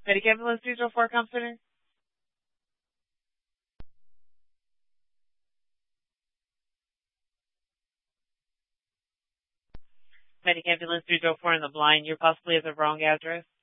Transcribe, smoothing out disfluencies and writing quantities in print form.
Medic Ambulance 304 Comp Center. Medic Ambulance 304 in the blind. You're possibly at the wrong address.